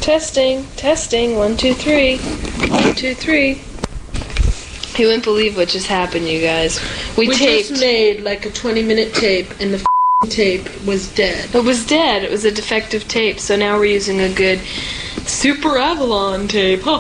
Testing. 1, 2, 3. 1, 2, 3. You wouldn't believe what just happened, you guys. We taped. Just made like a 20-minute tape, and the tape was dead. It was dead. It was a defective tape, so now we're using a good Super Avalon tape.